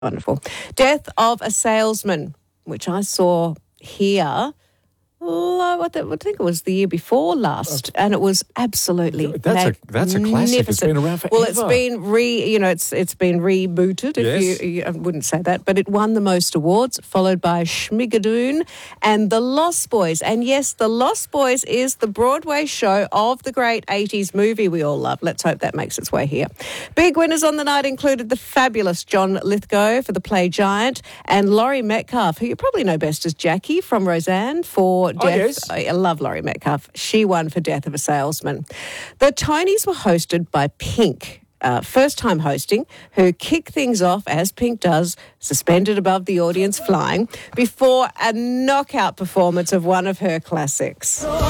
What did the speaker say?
Wonderful. Death of a Salesman, which I saw here. I think it was the year before last, and it was absolutely that's a classic. It's been around forever. Well, it's been it's been rebooted. Yes. I wouldn't say that, but it won the most awards, followed by Schmigadoon and The Lost Boys. And yes, The Lost Boys is the Broadway show of the great 80s movie we all love. Let's hope that makes its way here. Big winners on the night included the fabulous John Lithgow for the play Giant, and Laurie Metcalf, who you probably know best as Jackie from Roseanne, for Death. Yes. I love Laurie Metcalf. She won for Death of a Salesman. The Tonys were hosted by Pink, first time hosting, who kicked things off, as Pink does, suspended above the audience flying, before a knockout performance of one of her classics.